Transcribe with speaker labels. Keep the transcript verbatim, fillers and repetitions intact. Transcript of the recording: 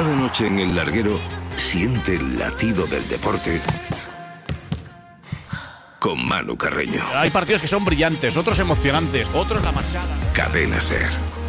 Speaker 1: Cada noche en el larguero siente el latido del deporte con Manu Carreño.
Speaker 2: Hay partidos que son brillantes, otros emocionantes, otros la machada.
Speaker 1: Cadena SER.